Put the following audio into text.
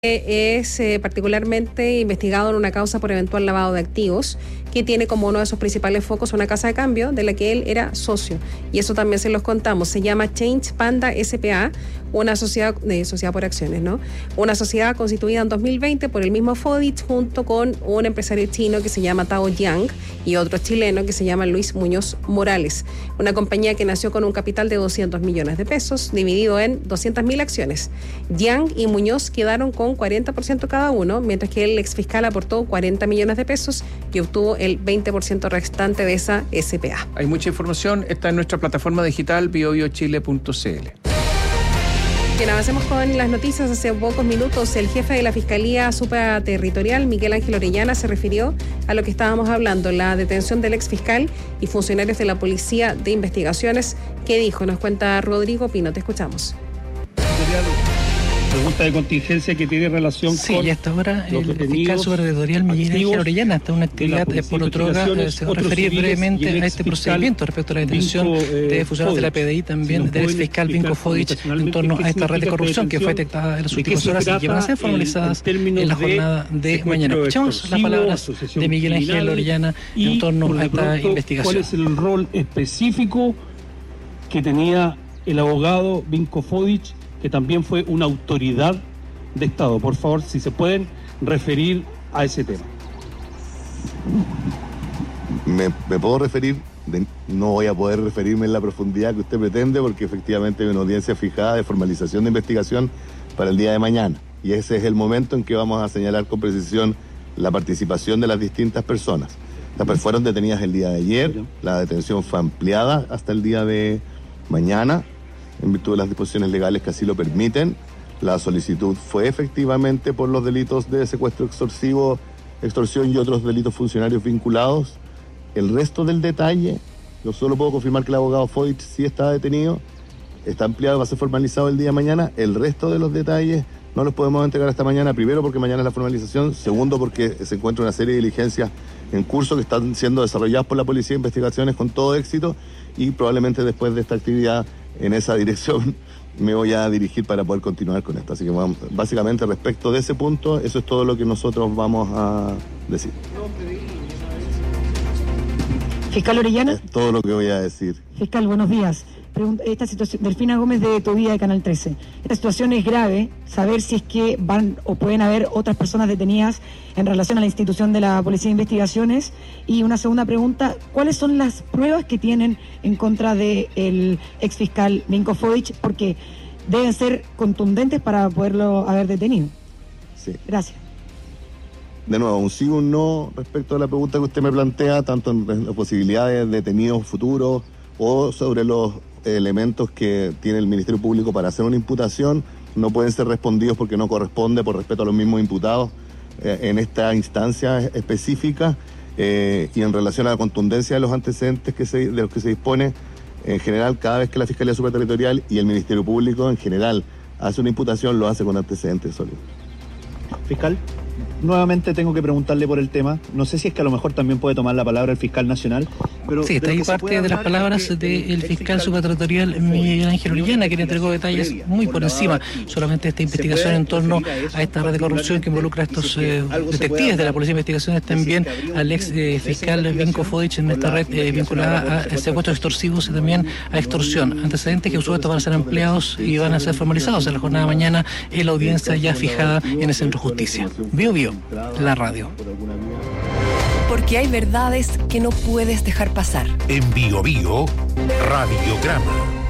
Es particularmente investigado en una causa por eventual lavado de activos, que tiene como uno de sus principales focos una casa de cambio de la que él era socio. Y eso también se los contamos. Se llama Change Panda S.p.A., una sociedad por acciones, ¿no? Una sociedad constituida en 2020 por el mismo Fodich junto con un empresario chino que se llama Tao Yang y otro chileno que se llama Luis Muñoz Morales. Una compañía que nació con un capital de 200 millones de pesos, dividido en 200.000 acciones. Yang y Muñoz quedaron con 40% cada uno, mientras que el exfiscal aportó 40 millones de pesos y obtuvo el 20% restante de esa SPA. Hay mucha información, está en nuestra plataforma digital biobiochile.cl. Bien, avancemos con las noticias. Hace pocos minutos el jefe de la Fiscalía Supraterritorial, Miguel Ángel Orellana, se refirió a lo que estábamos hablando, la detención del exfiscal y funcionarios de la Policía de Investigaciones. ¿Qué dijo? Nos cuenta Rodrigo Pino, te escuchamos. Pregunta de contingencia que tiene relación con... Sí, y hasta ahora el fiscal supraterritorial Miguel Ángel Orellana está en una actividad por droga. Se va a referir brevemente a este procedimiento respecto a la detención de funcionarios de la PDI, también del exfiscal Vinko Fodich, en torno a esta red de corrupción que fue detectada en las últimas horas y que van a ser formalizadas en la jornada de mañana. Escuchamos las palabras de Miguel Ángel Orellana en torno a esta investigación. ¿Cuál es el rol específico que tenía el abogado Vinko Fodich, que también fue una autoridad de Estado? Por favor, si se pueden referir a ese tema. Me puedo referir, no voy a poder referirme en la profundidad que usted pretende, porque efectivamente hay una audiencia fijada de formalización de investigación para el día de mañana. Y ese es el momento en que vamos a señalar con precisión la participación de las distintas personas. Fueron detenidas el día de ayer, la detención fue ampliada hasta el día de mañana, en virtud de las disposiciones legales que así lo permiten. La solicitud fue efectivamente por los delitos de secuestro extorsivo, extorsión y otros delitos funcionarios vinculados. El resto del detalle, yo solo puedo confirmar que el abogado Fodich sí está detenido, está ampliado, va a ser formalizado el día de mañana. El resto de los detalles no los podemos entregar hasta mañana, primero porque mañana es la formalización, segundo porque se encuentra una serie de diligencias en curso que están siendo desarrolladas por la Policía de Investigaciones con todo éxito, y probablemente después de esta actividad en esa dirección me voy a dirigir para poder continuar con esto. Así que básicamente respecto de ese punto, eso es todo lo que nosotros vamos a decir. Fiscal Orellana. Es todo lo que voy a decir. Fiscal, buenos días. Esta situación, Delfina Gómez de Tu Vida de Canal 13. Esta situación es grave, saber si es que van o pueden haber otras personas detenidas en relación a la institución de la Policía de Investigaciones. Y una segunda pregunta, ¿cuáles son las pruebas que tienen en contra del exfiscal Vinko Fodich? Porque deben ser contundentes para poderlo haber detenido. Sí. Gracias. De nuevo, un sí o un no respecto a la pregunta que usted me plantea, tanto en las posibilidades de detenidos futuros o sobre los elementos que tiene el Ministerio Público para hacer una imputación, no pueden ser respondidos porque no corresponde, por respeto a los mismos imputados en esta instancia específica, y en relación a la contundencia de los antecedentes de los que se dispone, en general, cada vez que la Fiscalía Supraterritorial y el Ministerio Público en general hace una imputación, lo hace con antecedentes sólidos. Fiscal, nuevamente tengo que preguntarle por el tema. No sé si es que a lo mejor también puede tomar la palabra el fiscal nacional. Pero sí, está ahí parte de las palabras del fiscal supraterritorial Miguel Ángel Orellana, que le entregó detalles muy por encima solamente de esta investigación en torno a esta red de corrupción que involucra a estos detectives de la Policía de Investigaciones, también al ex fiscal Vinko Fodich en esta red vinculada a secuestros extorsivos y también a extorsión. Antecedentes que por supuesto van a ser ampliados y van a ser formalizados en la jornada de mañana en la audiencia ya fijada en el Centro de Justicia. Bio Bio, la radio. Porque hay verdades que no puedes dejar pasar. En Bio Bio, Radiograma.